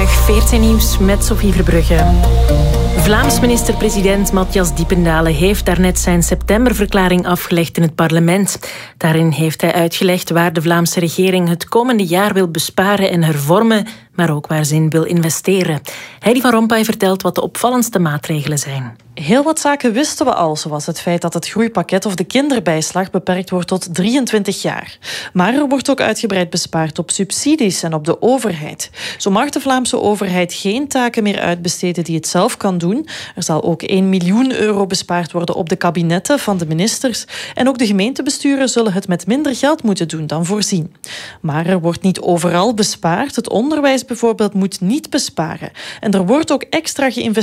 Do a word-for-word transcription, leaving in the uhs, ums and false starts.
Goedemiddag, V R T Nieuws met Sophie Verbrugge. Vlaams minister-president Matthias Diependalen heeft daarnet zijn septemberverklaring afgelegd in het parlement. Daarin heeft hij uitgelegd waar de Vlaamse regering het komende jaar wil besparen en hervormen, maar ook waar ze in wil investeren. Heidi van Rompuy vertelt wat de opvallendste maatregelen zijn. Heel wat zaken wisten we al, zoals het feit dat het groeipakket of de kinderbijslag beperkt wordt tot drieëntwintig jaar. Maar er wordt ook uitgebreid bespaard op subsidies en op de overheid. Zo mag de Vlaamse overheid geen taken meer uitbesteden die het zelf kan doen. Er zal ook één miljoen euro bespaard worden op de kabinetten van de ministers. En ook de gemeentebesturen zullen het met minder geld moeten doen dan voorzien. Maar er wordt niet overal bespaard. Het onderwijs bijvoorbeeld moet niet besparen. En er wordt ook extra geïnvesteerd